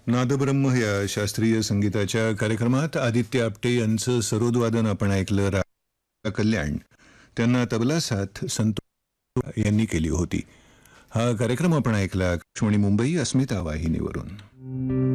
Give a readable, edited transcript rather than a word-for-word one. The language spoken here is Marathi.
नादब्रह्म या शास्त्रीय संगीताच्या कार्यक्रमात आदित्य आपटे यांचं सरोदवादन आपण ऐकलं. कल्याण त्यांना तबला साथ संतोष यांनी केली होती. हा कार्यक्रम आपण ऐकला आकाशवाणी मुंबई अस्मिता वाहिनीवरून.